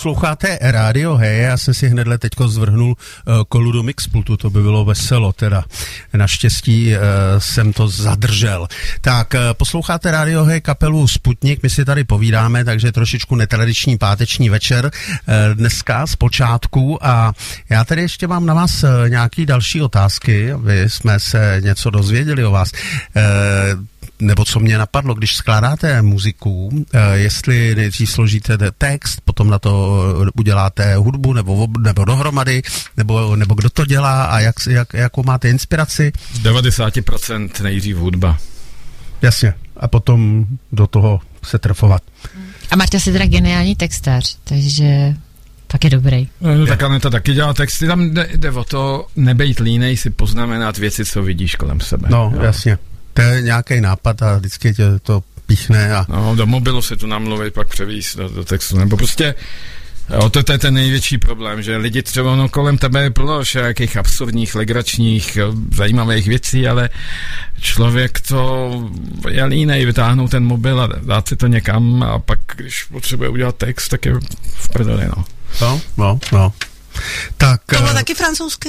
Posloucháte Rádio Hey, já jsem si hnedle teďko zvrhnul kolu do mixpultu, to by bylo veselo teda. Naštěstí jsem to zadržel. Tak, posloucháte Rádio Hey, kapelu Sputnik, my si tady povídáme, takže trošičku netradiční páteční večer dneska z počátku a já tady ještě mám na vás nějaký další otázky, aby jsme se něco dozvěděli o vás. Nebo co mě napadlo, když skládáte muziku, jestli nejdřív složíte text, potom na to uděláte hudbu, nebo dohromady, nebo kdo to dělá a jakou máte inspiraci? 90% nejdřív hudba. Jasně. A potom do toho se trefovat. A Marta je teda geniální textař, takže tak je dobrý. No, tak Aneta taky dělá texty, tam jde o to nebejt línej si poznamenat věci, co vidíš kolem sebe. No, jasně. To je nějaký nápad a vždycky tě to píchne a... No, do mobilu se tu namluvit, pak převíst do textu, nebo prostě... Jo, to je ten největší problém, že lidi třeba kolem tebe je plno všelijakých absurdních, legračních, zajímavých věcí, ale člověk to je línej vytáhnout ten mobil a dát si to někam a pak, když potřebuje udělat text, tak je v prdeli, no. No. Tak... To bylo taky francouzsky?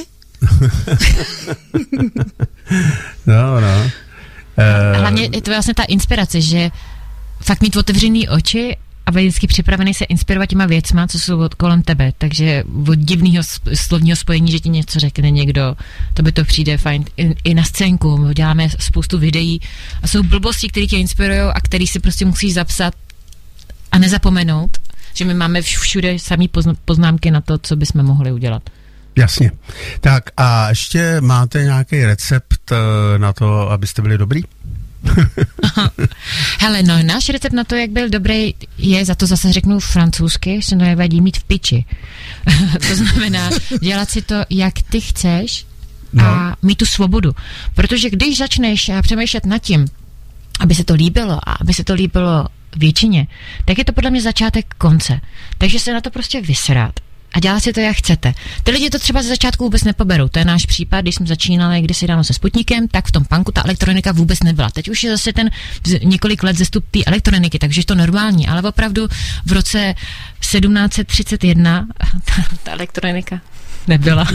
No. Hlavně je to vlastně ta inspirace, že fakt mít otevřený oči a být vždycky připravený se inspirovat těma věcma, co jsou kolem tebe. Takže od divného slovního spojení, že ti něco řekne někdo, to by to přijde fajn. I na scénku děláme spoustu videí a jsou blbosti, které tě inspirují a které si prostě musíš zapsat a nezapomenout, že my máme všude samý poznámky na to, co bychom mohli udělat. Jasně. Tak a ještě máte nějaký recept na to, abyste byli dobrý? Hele, no, náš recept na to, jak byl dobrý, je, za to zase řeknu francouzsky, se to nevadí mít v piči. To znamená dělat si to, jak ty chceš a mít tu svobodu. Protože když začneš přemýšlet nad tím, aby se to líbilo a aby se to líbilo většině, tak je to podle mě začátek konce. Takže se na to prostě vysrat a dělat si to, jak chcete. Ty lidi to třeba ze začátku vůbec nepoberou. To je náš případ, když jsme začínali kdysi dávno se Sputnikem, tak v tom punku ta elektronika vůbec nebyla. Teď už je zase ten několik let zestup té elektroniky, takže je to normální, ale opravdu v roce 1731 ta elektronika nebyla.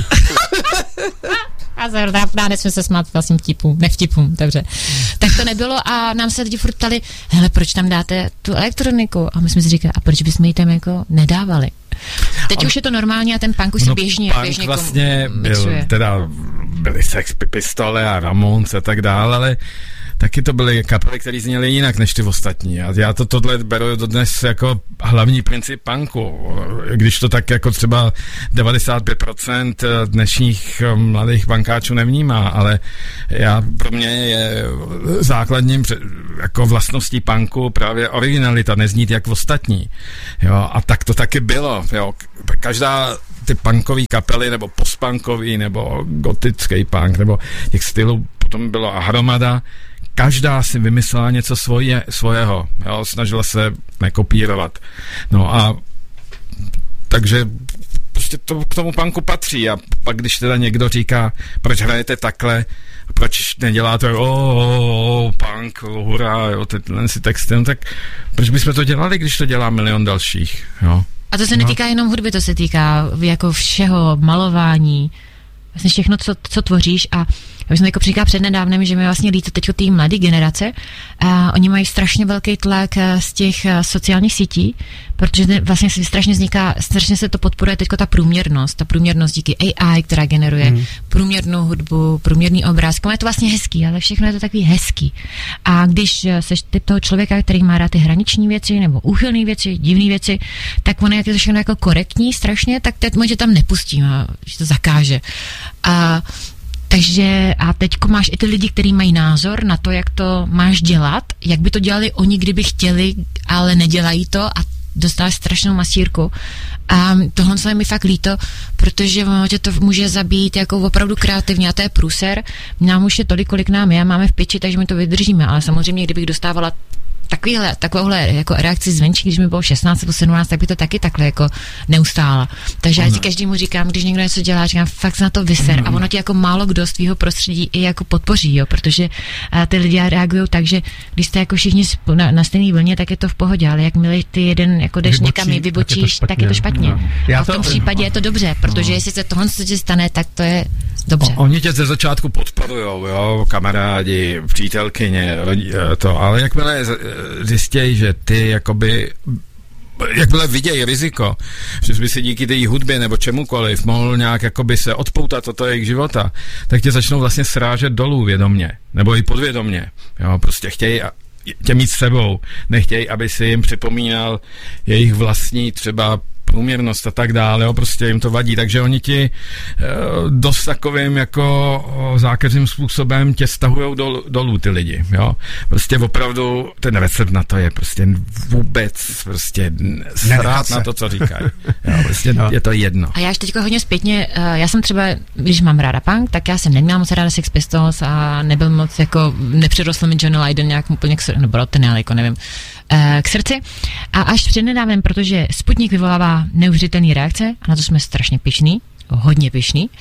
A zrovna jsme se smát vlastním nevtipům, dobře. Tak to nebylo a nám se lidi furt ptali, hele, proč tam dáte tu elektroniku? A my jsme si říkali, a proč bychom ji tam jako nedávali? Teď už je to normální a ten punk už se běžně vlastně mixuje. Byly Sex Pistols a Ramones a tak dále, ale taky to byly kapely, které zněly jinak než ty ostatní. A já tohle beru dodnes jako hlavní princip punku. Když to tak jako třeba 95% dnešních mladých punkáčů nevnímá, ale pro mě je základním jako vlastností punku právě originalita, neznít jak ostatní. Jo, a tak to taky bylo. Jo. Každá ty punkové kapely, nebo postpunkový, nebo gotický punk, nebo těch stylů potom bylo a hromada. Každá si vymyslela něco svého, jo, snažila se nekopírovat. No a takže prostě to k tomu punku patří a pak když teda někdo říká, proč hrajete takhle, proč neděláte punk, hurá, jo, tyhle si texty, no tak proč bychom to dělali, když to dělá milion dalších, jo. A to se netýká jenom hudby, to se týká jako všeho, malování, vlastně všechno, co tvoříš a já jsem jako říkala přednedávnem, že mi vlastně líto teďko té mladé generace a oni mají strašně velký tlak z těch sociálních sítí, protože vlastně strašně se to podporuje teďko ta průměrnost díky AI, která generuje průměrnou hudbu, průměrný obraz, je to vlastně hezký, ale všechno je to takový hezký. A když seš typ toho člověka, který má rád ty hraniční věci nebo úchylné věci, divné věci, tak on je to všechno jako korektní strašně, tak teď tě tam nepustím, že to zakáže. Takže a teďko máš i ty lidi, kteří mají názor na to, jak to máš dělat, jak by to dělali oni, kdyby chtěli, ale nedělají to a dostáváš strašnou masírku. A tohle je mi fakt líto, protože tě to může zabít jako opravdu kreativně a to je průser. Nám už je tolik, kolik nám je, máme v piči, takže my to vydržíme, ale samozřejmě, kdybych dostávala takovouhle jako reakci zvenčí, když mi bylo 16 nebo 17, tak by to taky takhle jako neustála. Takže já ti každému říkám, když někdo něco dělá, říkám, fakt se na to vyser a ono ti jako málo kdo z tvýho prostředí i jako podpoří, jo, protože ty lidi reagují tak, že když jste jako všichni na stejné vlně, tak je to v pohodě, ale jakmile ty jeden jako jdeš někam, vybočíš, tak je to špatně. No. A v tom případě je to dobře, protože jestli se tohle se stane, tak to je dobře. Oni tě ze začátku podporujou, jo, kamarádi, přítelkyně, to, ale jakmile zjistějí, že ty jakoby jakmile vidějí riziko, že by si díky té hudbě nebo čemukoliv mohl nějak jakoby se odpoutat od jejich života, tak tě začnou vlastně srážet dolů vědomně, nebo i podvědomně. Jo, prostě chtějí tě mít s sebou, nechtějí, aby si jim připomínal jejich vlastní třeba průměrnost a tak dále, jo, prostě jim to vadí, takže oni ti dost takovým jako zákeřným způsobem tě stahujou dolů ty lidi, jo. Prostě opravdu ten recept na to je prostě vůbec prostě srát na to, co říkají. Jo, prostě je to jedno. A já ještě teďko hodně zpětně, já jsem třeba, když mám ráda punk, tak já jsem neměla moc ráda Sex Pistols a nebyl moc jako, nepřirostl mi John Lydon nějak úplně nebo ten jako nevím, k srdci. A až přednedávnem, protože Sputnik vyvolává neuvěřitelné reakce a na to jsme strašně pyšní, hodně pyšní.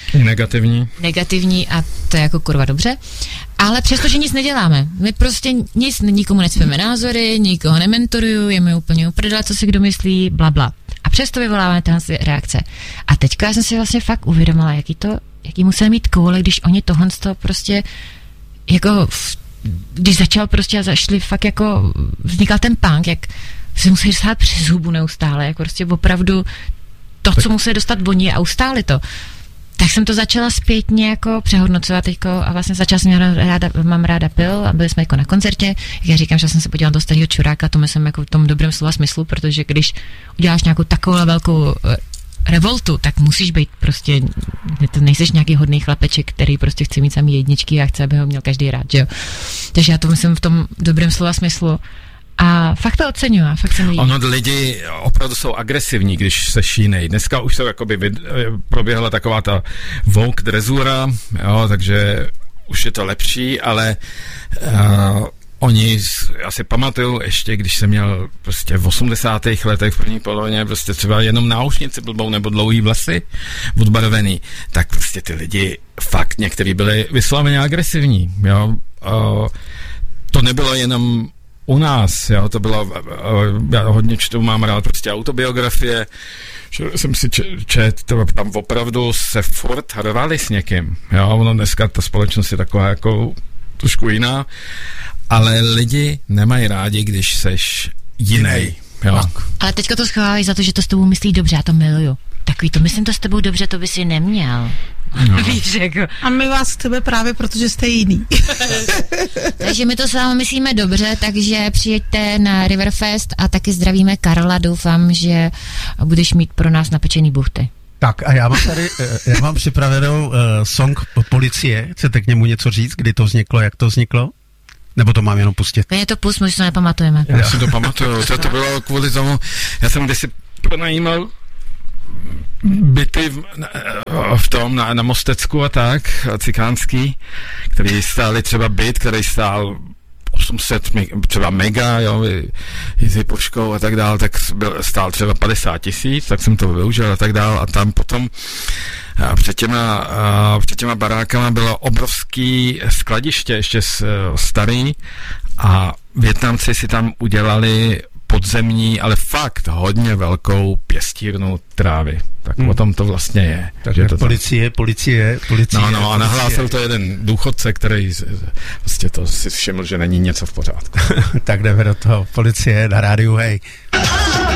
Negativní a to je jako kurva dobře. Ale přesto, že nic neděláme. My prostě nic, nikomu necpeme názory, nikoho nementoruju, je mi úplně uprdele, co si kdo myslí, bla bla. A přesto vyvoláváme tyhle reakce. A teďka já jsem si vlastně fakt uvědomila, jaký museli mít koule, když oni tohle prostě jako když začal prostě a zašli fakt jako vznikal ten punk, jak se museli dostat přes zubu neustále, jako prostě opravdu to, co museli dostat oni a ustáli to. Tak jsem to začala zpětně jako přehodnocovat teďko a vlastně začala jsem mám ráda pil a byli jsme jako na koncertě. Jak já říkám, že jsem se podívala do starého čuráka, to myslím jako v tom dobrém slova smyslu, protože když uděláš nějakou takovou velkou revoltu, tak musíš být prostě, nejseš nějaký hodný chlapeček, který prostě chce mít samý jedničky a chce, aby ho měl každý rád, že jo. Takže já to myslím v tom dobrém slova smyslu. A fakt to oceňuji, fakt se mi líbí. Ono lidi opravdu jsou agresivní, když se šínej. Dneska už to jakoby proběhla taková ta woke dresura, jo, takže už je to lepší, ale oni, já si pamatuju ještě, když jsem měl prostě v 80. letech v první polovině prostě třeba jenom náušnici blbou nebo dlouhý vlasy odbarvený, tak prostě ty lidi fakt někteří byli vysloveně agresivní, jo. To nebylo jenom u nás, jo, to bylo, já hodně čtu, mám rád prostě autobiografie, že jsem si četl, tam opravdu se furt rvali s někým, jo, ono dneska ta společnost je taková jako trošku jiná, ale lidi nemají rádi, když seš jinej, jo. Ale teďka to schovávají za to, že to s tebou myslí dobře, já to miluju. Takový to, myslím to s tebou dobře, to by si neměl. No. Víš, jako. A my vás chceme právě, protože jste jiný. Takže my to s vámi myslíme dobře, takže přijeďte na Riverfest a taky zdravíme Karla, doufám, že budeš mít pro nás napečený buchty. Tak a já mám připravenou song Policie, chcete k němu něco říct, kdy to vzniklo, jak to vzniklo? Nebo to mám jenom pustit? Je to pust, my si to nepamatujeme. Já si to pamatuju, to bylo kvůli tomu, já jsem kdysi pronajímal byty v tom na Mostecku a tak, cikánský, který stály třeba byt, který stál 800 třeba mega, jo, s hypoškou a tak dál, tak stál třeba 50 000, tak jsem to využil a tak dál a tam potom před těma barákama bylo obrovský skladiště, ještě starý a Vietnamci si tam udělali podzemní, ale fakt hodně velkou pěstírnu trávy. Tak o tom to vlastně je. Takže policie. No, a nahlásil to jeden důchodce, který vlastně to si všiml, že není něco v pořádku. Tak jdeme do toho. Policie na rádiu, hej.